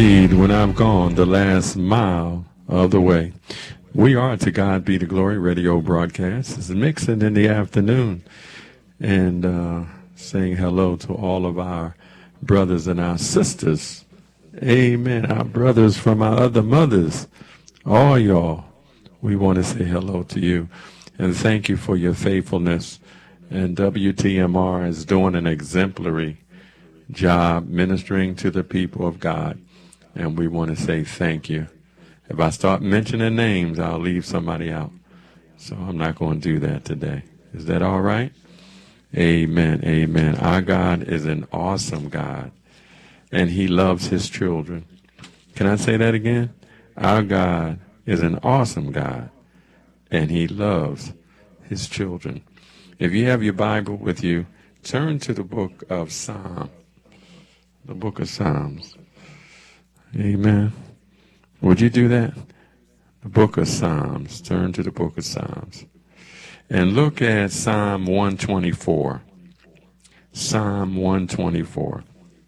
When I've gone the last mile of the way. We are To God Be the Glory radio broadcast. It's mixing in the afternoon and saying hello to all of our brothers and our sisters. Amen. Our brothers from our other mothers. All y'all, we want to say hello to you and thank you for your faithfulness. And WTMR is doing an exemplary job ministering to the people of God. And we want to say thank you. If I start mentioning names, I'll leave somebody out. So I'm not going to do that today. Is that all right? Amen. Amen. Our God is an awesome God, and he loves his children. Can I say that again? Our God is an awesome God, and he loves his children. If you have your Bible with you, turn to the book of Psalms. The book of Psalms. Amen. Would you do that? The book of Psalms. Turn to the book of Psalms. And look at Psalm 124. Psalm 124.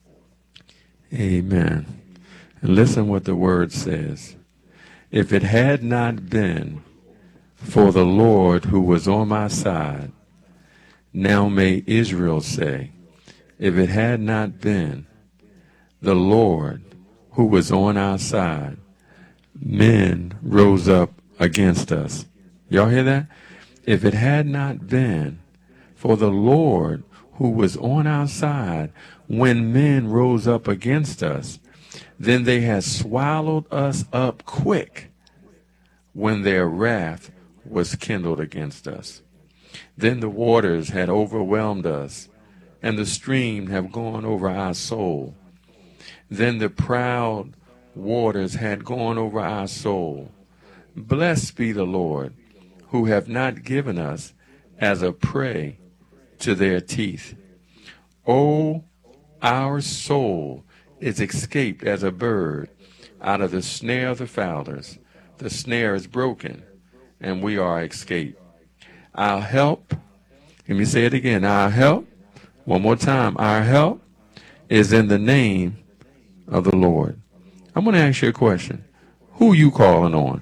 Amen. And listen what the word says. If it had not been for the Lord who was on my side, now may Israel say, if it had not been the Lord who was on our side, men rose up against us. Y'all hear that? If it had not been for the Lord who was on our side when men rose up against us, then they had swallowed us up quick when their wrath was kindled against us. Then the waters had overwhelmed us, and the stream have gone over our soul. Then the proud waters had gone over our soul. Blessed be the Lord, who have not given us as a prey to their teeth. O, our soul is escaped as a bird out of the snare of the fowlers. The snare is broken, and we are escaped. Our help, let me say it again, our help, one more time, our help is in the name of the Lord. I'm going to ask you a question. Who are you calling on?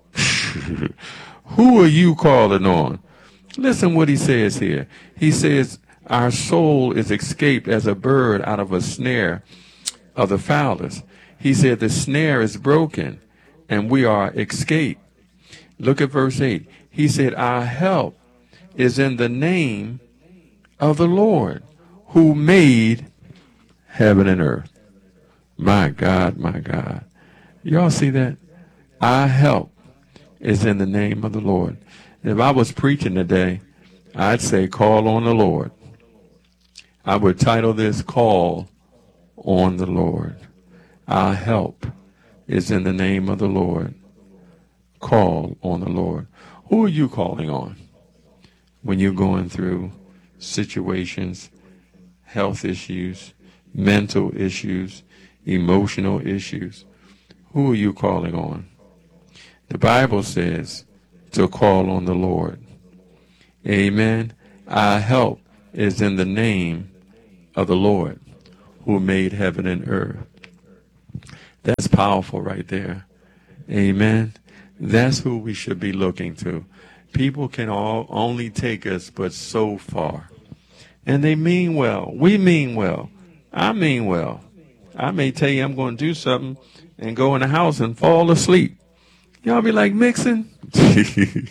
Who are you calling on? Listen what he says here. He says, our soul is escaped as a bird out of a snare of the fowlers. He said the snare is broken and we are escaped. Look at verse 8. He said, our help is in the name of the Lord who made heaven and earth. My God, my God. Y'all see that? Our help is in the name of the Lord. If I was preaching today, I'd say call on the Lord. I would title this Call on the Lord. Our help is in the name of the Lord. Call on the Lord. Who are you calling on when you're going through situations, health issues, mental issues, emotional issues? Who are you calling on? The Bible says to call on the Lord. Amen. Our help is in the name of the Lord who made heaven and earth. That's powerful right there. Amen. That's who we should be looking to. People can only take us but so far. And they mean well. We mean well. I mean well. I may tell you I'm going to do something and go in the house and fall asleep. Y'all be like, Mixon? Did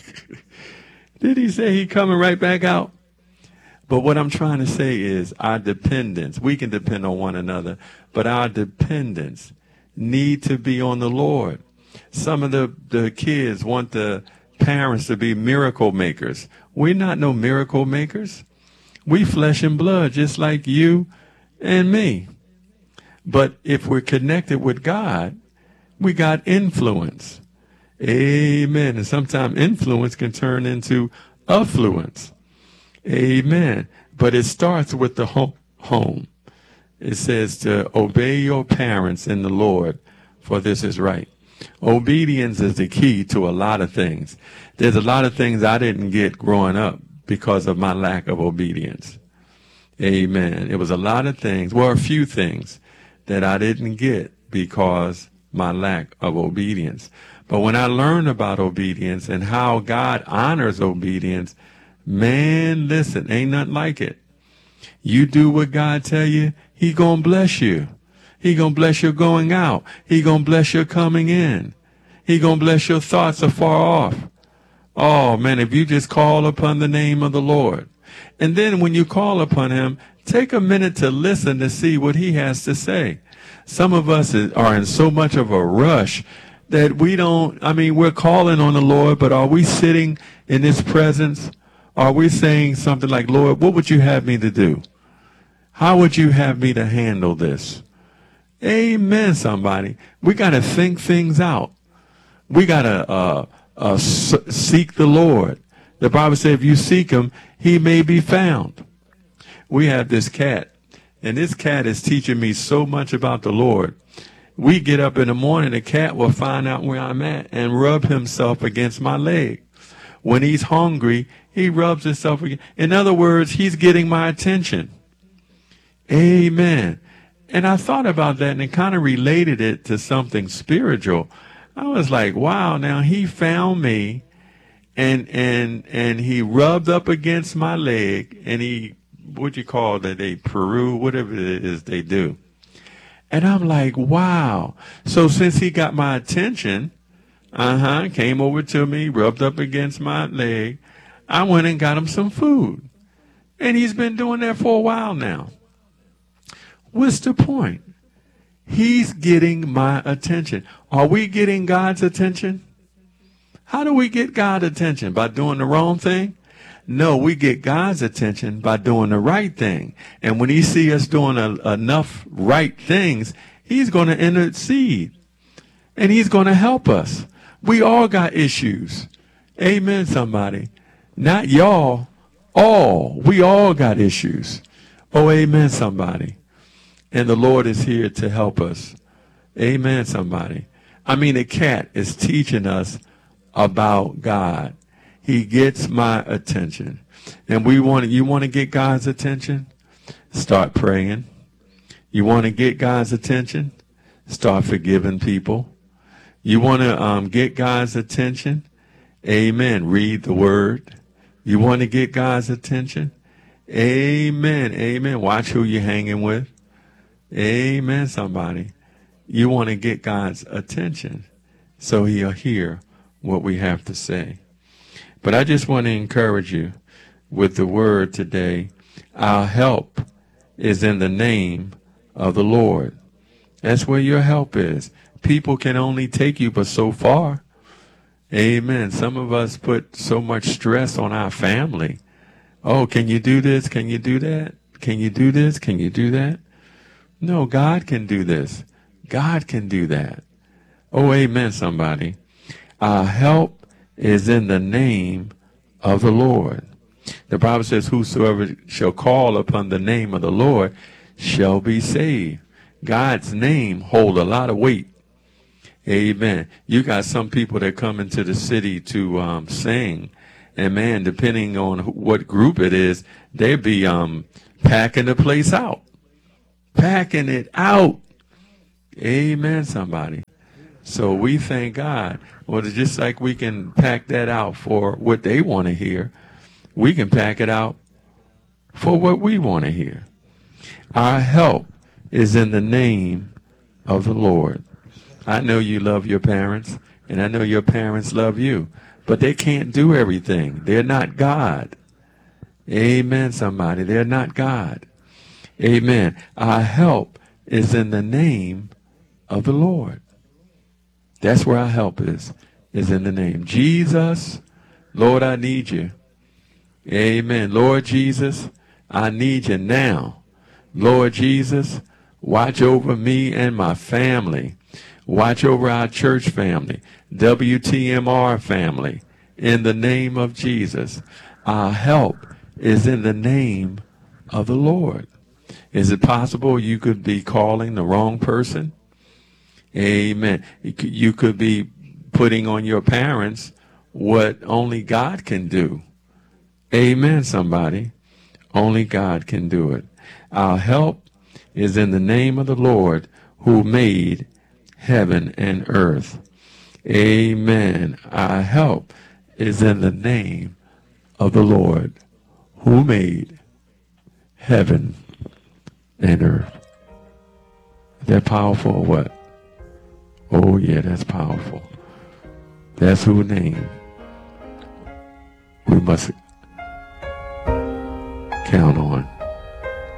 he say he coming right back out? But what I'm trying to say is our dependence. We can depend on one another, but our dependence need to be on the Lord. Some of the kids want the parents to be miracle makers. We're not no miracle makers. We flesh and blood just like you and me. But if we're connected with God, we got influence. Amen. And sometimes influence can turn into affluence. Amen. But it starts with the home. It says to obey your parents in the Lord, for this is right. Obedience is the key to a lot of things. There's a lot of things I didn't get growing up because of my lack of obedience. Amen. It was a lot of things, well, a few things that I didn't get because my lack of obedience. But when I learned about obedience and how God honors obedience, man, listen, ain't nothing like it. You do what God tell you, he gonna bless you. He gonna bless your going out. He gonna bless your coming in. He gonna bless your thoughts afar off. Oh, man, if you just call upon the name of the Lord. And then when you call upon him, take a minute to listen to see what he has to say. Some of us are in so much of a rush that we're calling on the Lord, but are we sitting in his presence? Are we saying something like, Lord, what would you have me to do? How would you have me to handle this? Amen, somebody. We got to think things out. We got to seek the Lord. The Bible says if you seek him, he may be found. We have this cat, and this cat is teaching me so much about the Lord. We get up in the morning, the cat will find out where I'm at and rub himself against my leg. When he's hungry, he rubs himself against. In other words, he's getting my attention. Amen. And I thought about that and kind of related it to something spiritual. I was like, wow, now he found me and he rubbed up against my leg and he, what you call that, they Peru, whatever it is they do. And I'm like, wow. So since he got my attention, came over to me, rubbed up against my leg, I went and got him some food. And he's been doing that for a while now. What's the point? He's getting my attention. Are we getting God's attention? How do we get God's attention? By doing the wrong thing? No, we get God's attention by doing the right thing. And when he sees us doing enough right things, he's going to intercede. And he's going to help us. We all got issues. Amen, somebody. Not y'all. All. We all got issues. Oh, amen, somebody. And the Lord is here to help us. Amen, somebody. I mean, the cat is teaching us about God. He gets my attention. And you want to get God's attention? Start praying. You want to get God's attention? Start forgiving people. You want to get God's attention? Amen. Read the word. You want to get God's attention? Amen. Amen. Watch who you're hanging with. Amen, somebody. You want to get God's attention so he'll hear what we have to say. But I just want to encourage you with the word today. Our help is in the name of the Lord. That's where your help is. People can only take you but so far. Amen. Some of us put so much stress on our family. Oh, can you do this? Can you do that? Can you do this? Can you do that? No, God can do this. God can do that. Oh, amen, somebody. Our help is in the name of the Lord. The Bible says, whosoever shall call upon the name of the Lord shall be saved. God's name holds a lot of weight. Amen. You got some people that come into the city to sing. And, man, depending on what group it is, they be packing the place out. Packing it out. Amen, somebody. So we thank God. Well, it's just like we can pack that out for what they want to hear, we can pack it out for what we want to hear. Our help is in the name of the Lord. I know you love your parents, and I know your parents love you, but they can't do everything. They're not God. Amen, somebody. They're not God. Amen. Our help is in the name of the Lord. That's where our help is in the name. Jesus, Lord, I need you. Amen. Lord Jesus, I need you now. Lord Jesus, watch over me and my family. Watch over our church family, WTMR family, in the name of Jesus. Our help is in the name of the Lord. Is it possible you could be calling the wrong person? Amen. You could be putting on your parents what only God can do. Amen, somebody. Only God can do it. Our help is in the name of the Lord who made heaven and earth. Amen. Our help is in the name of the Lord who made heaven and earth. Is that powerful or what? Oh yeah, that's powerful. That's whose name we must count on.